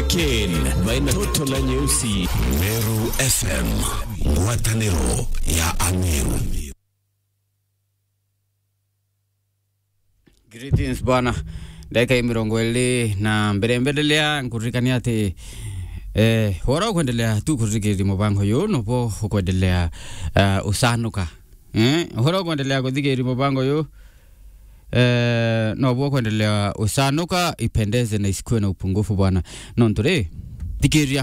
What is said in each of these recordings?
Ken baina toto la nyeusi. Meru FM, ngwataniro ya Ameru. Greetings bwana. Dakika imirongo ile na mbelea nkurikania ati hora kuendelea tu kurikiri mubango yo nopo kuendelea usanuka. Hora kuendelea kurikiri mubango yo nopo kuendelea usanuka ipendeze na isikue na upungufu bwana. Nontore dikiria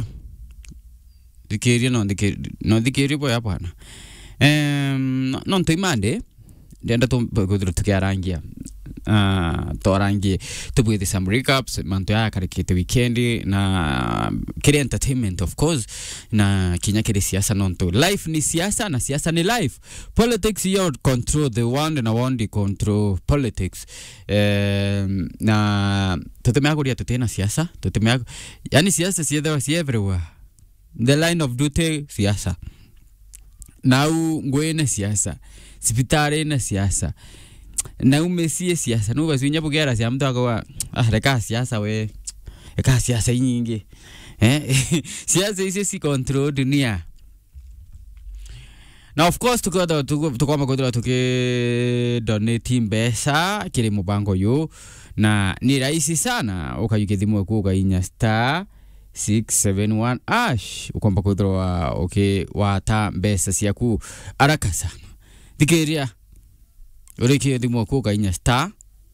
no dikiri boya bwana. Nontoimande ndenda tukiarangia torangi tubuye some recaps manto ya karikite weekendi na kile entertainment of course na kinya kile siasa nonto life ni siasa na siasa ni life. Politics you control the one and one control politics. Na tutemea kuria tutena siasa tutemea yani siasa si everywhere. The line of duty siasa nau ngwene siasa sipitare na siasa na umesie siasa no bazinya bugera sia mtu akawa reka siasa we reka siasa nyingi siasa isi si control dunia. Now of course tukoma kodra tuke donate pesa kile mubango yo na ni rahisi sana ukayukithimwe kuga inya star 671 ash ukomba kodra okay wata pesa siaku haraka sana dikeria Ureke dimo kuga inya star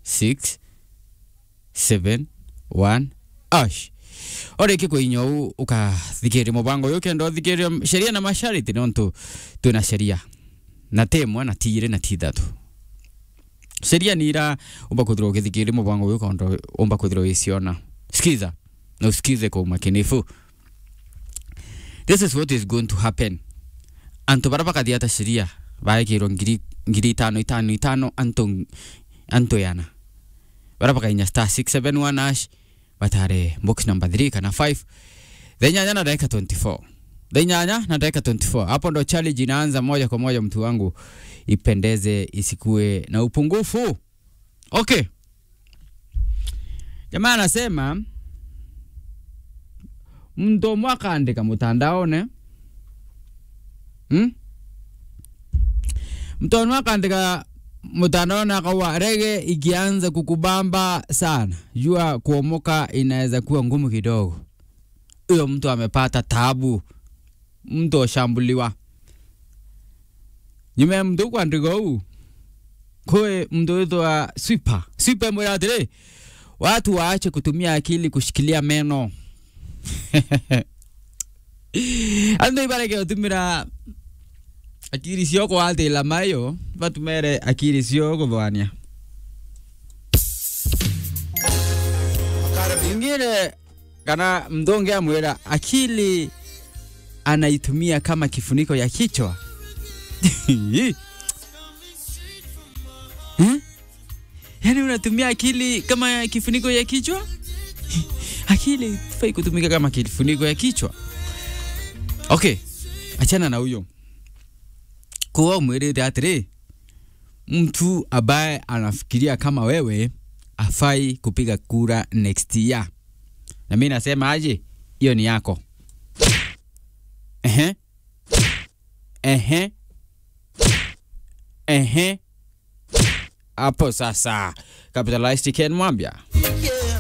671 ash. Oreke ko inyo uka thikiri mubango yo kendo thikiri sheria na mashariti nonto tuna sheria na temwa na tire na tidatu. Sheria nira umba kudro thikiri mubango yo kondo umba kudro isiona. Skiza no skize ko makinifu. This is what is going to happen. Anto barabaka diata sheria bae kiro ngiri tano anto yana barabaka inya star 671 ash batare box number 3 kana 5 denyanya na dakika 24 hapo ndo challenge inaanza moja kwa moja mtu wangu ipendeze isikue na upungufu. Okay jamaa anasema mndo mwaka andika mutandaone Mtono akandika mutandao kwa rege ikianza kukubamba sana. Jua kuomoka inaweza kuwa ngumu kidogo. Huyo mtu amepata taabu. Mtu shambuliwa. Nyume mtu kuandika huu. Kwe mtu wetu wa sweeper. Sweeper mwere. Watu waache kutumia akili kushikilia meno. Ando ibareke utumira akiri siyoko alte la mayo batumere akiri siyoko bwania ingine kana mdonge amwera akili anaitumia kama kifuniko ya kichwa. Yani unatumia akili kama kifuniko ya kichwa? Akili fai kutumika kama kifuniko ya kichwa. Okay, achana na huyo. Kwa mwere atire mtu abaye anafikiria kama wewe afai kupiga kura next year. Na mimi nasema aje hiyo ni yako. Hapo sasa capitalistic Ken Mwambia.